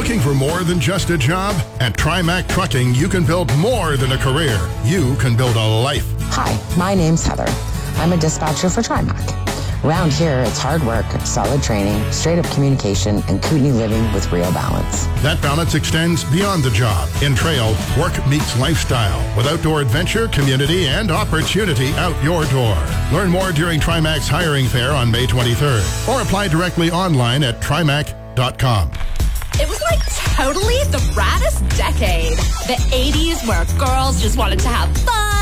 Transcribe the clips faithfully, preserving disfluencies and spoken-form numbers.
Looking for more than just a job? At TriMac Trucking, you can build more than a career. You can build a life. Hi, my name's Heather. I'm a dispatcher for TriMac. Around here, it's hard work, solid training, straight-up communication, and Kootenai living with real balance. That balance extends beyond the job. In Trail, work meets lifestyle with outdoor adventure, community, and opportunity out your door. Learn more during TriMac's hiring fair on May twenty-third or apply directly online at trimac dot com. It was like totally the raddest decade. The eighties where girls just wanted to have fun.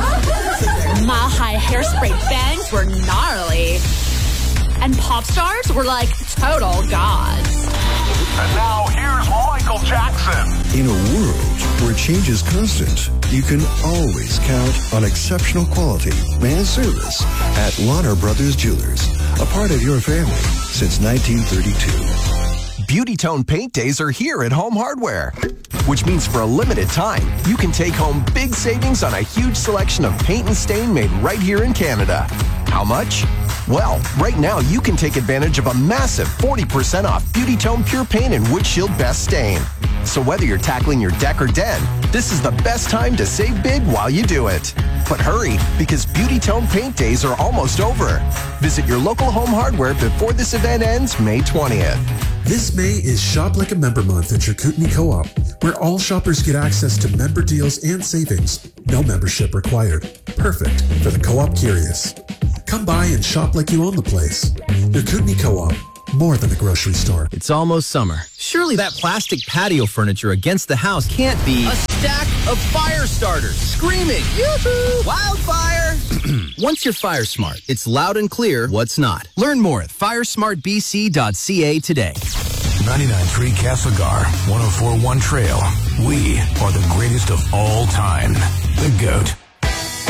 Mile-high hairspray bangs were gnarly. And pop stars were like total gods. And now here's Michael Jackson. In a world where change is constant, you can always count on exceptional quality and service at Warner Brothers Jewelers, a part of your family since nineteen thirty-two. Beauty Tone Paint Days are here at Home Hardware, which means for a limited time, you can take home big savings on a huge selection of paint and stain made right here in Canada. How much? Well, right now you can take advantage of a massive forty percent off Beauty Tone Pure Paint and Wood Shield Best Stain. So whether you're tackling your deck or den, this is the best time to save big while you do it. But hurry, because Beauty Tone Paint Days are almost over. Visit your local Home Hardware before this event ends May twentieth. This May is Shop Like a Member Month at your Kootenai Co-op, where all shoppers get access to member deals and savings. No membership required. Perfect for the co-op curious. Come by and shop like you own the place. Your Kootenai Co-op, more than a grocery store. It's almost summer. Surely that plastic patio furniture against the house can't be a stack of fire starters screaming, yoo-hoo, wildfire! Once you're Fire Smart, it's loud and clear what's not. Learn more at fire smart b c dot c a today. ninety-nine point three Castlegar, one oh four point one Trail. We are the greatest of all time. The GOAT.